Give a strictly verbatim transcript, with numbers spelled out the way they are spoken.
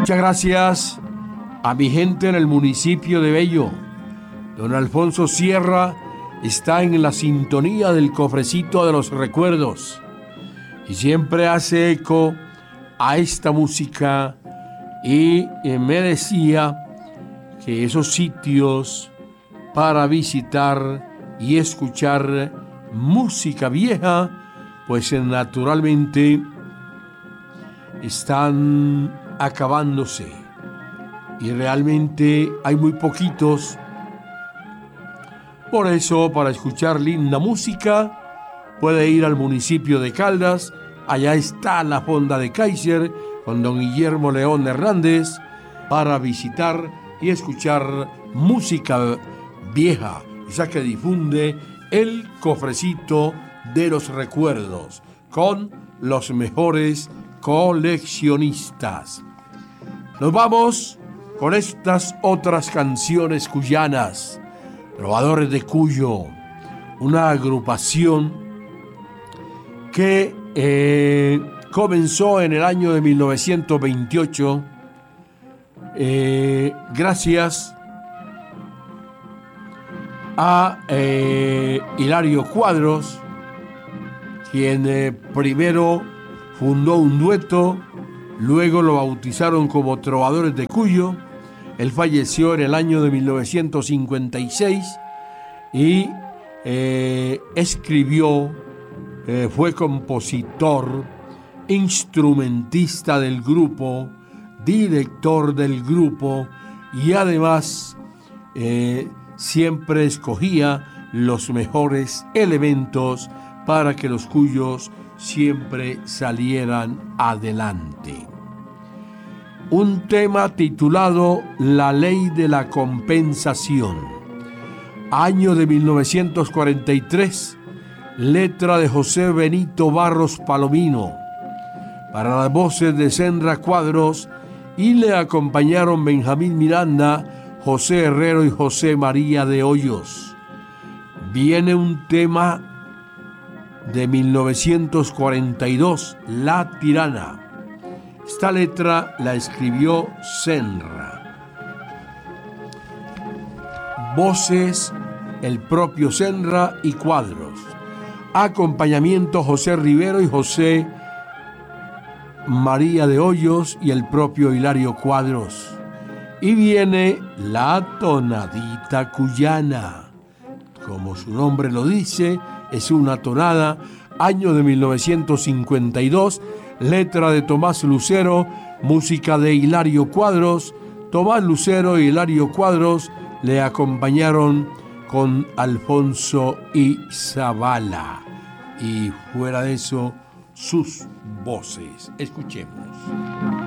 Muchas gracias a mi gente en el municipio de Bello. Don Alfonso Sierra está en la sintonía del cofrecito de los recuerdos y siempre hace eco a esta música y me decía que esos sitios para visitar y escuchar música vieja, pues naturalmente están acabándose y realmente hay muy poquitos. Por eso, para escuchar linda música, puede ir al municipio de Caldas. Allá está la Fonda de Kaiser con don Guillermo León Hernández para visitar y escuchar música vieja, esa que difunde el cofrecito de los recuerdos con los mejores coleccionistas. Nos vamos con estas otras canciones cuyanas. Trovadores de Cuyo, una agrupación que eh, comenzó en el año de mil novecientos veintiocho eh, gracias a eh, Hilario Cuadros, quien eh, primero fundó un dueto, luego lo bautizaron como Trovadores de Cuyo. Él falleció en el año de mil novecientos cincuenta y seis y eh, escribió, eh, fue compositor, instrumentista del grupo, director del grupo y además eh, siempre escogía los mejores elementos para que los cuyos siempre salieran adelante. Un tema titulado La Ley de la Compensación, año de mil novecientos cuarenta y tres, letra de José Benito Barros Palomino, para las voces de Senra Cuadros, y le acompañaron Benjamín Miranda, José Herrero y José María de Hoyos. Viene un tema de mil novecientos cuarenta y dos, La Tirana. Esta letra la escribió Senra. Voces, el propio Senra y Cuadros. Acompañamiento, José Rivero y José María de Hoyos y el propio Hilario Cuadros. Y viene la tonadita cuyana. Como su nombre lo dice, es una tonada, año de mil novecientos cincuenta y dos, letra de Tomás Lucero, música de Hilario Cuadros. Tomás Lucero y Hilario Cuadros le acompañaron con Alfonso y Zavala. Y fuera de eso, sus voces. Escuchemos.